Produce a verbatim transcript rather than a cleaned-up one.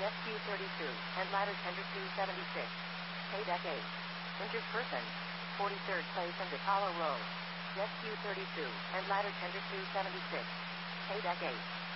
Jet Q thirty-two, and ladder tender two seventy-six. Pay deck eight. Injured person. forty-third place and Apollo Row. Jet Q thirty-two, and ladder tender two seventy-six. Pay deck eight.